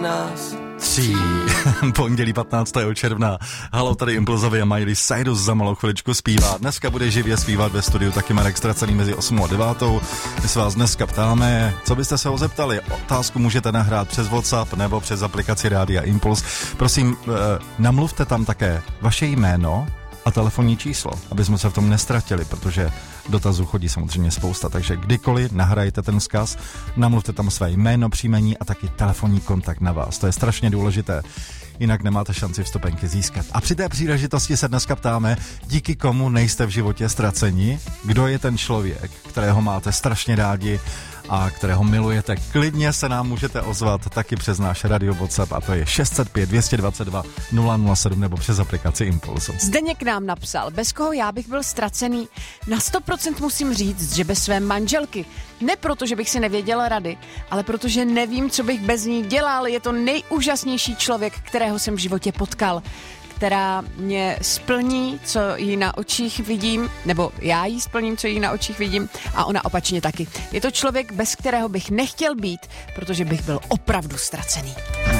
3. Pondělí 15. června. Halo, tady Impulzově a Miley Cyrus za malou chviličku zpívá. Dneska bude živě zpívat ve studiu taky Marek Ztracený mezi 8 a 9. My se vás dneska ptáme, co byste se ho zeptali. Otázku můžete nahrát přes WhatsApp nebo přes aplikaci Rádia Impuls. Prosím, namluvte tam také vaše jméno a telefonní číslo, aby jsme se v tom nestratili, protože dotazů chodí samozřejmě spousta, takže kdykoliv nahrajte ten vzkaz, namluvte tam své jméno, příjmení a taky telefonní kontakt na vás. To je strašně důležité, jinak nemáte šanci vstupenky získat. A při té příležitosti se dneska ptáme, díky komu nejste v životě ztraceni, kdo je ten člověk, kterého máte strašně rádi a kterého milujete. Klidně se nám můžete ozvat taky přes náš radio WhatsApp a to je 605 222 007 nebo přes aplikaci Impulsu. Zdeněk nám napsal, bez koho já bych byl ztracený. Na 100% musím říct, že bez své manželky. Ne proto, že bych si nevěděla rady, ale protože nevím, co bych bez ní dělal. Je to nejúžasnější člověk, kterého jsem v životě potkal, která mě splní, co jí na očích vidím, nebo já jí splním, co jí na očích vidím a ona opačně taky. Je to člověk, bez kterého bych nechtěl být, protože bych byl opravdu ztracený.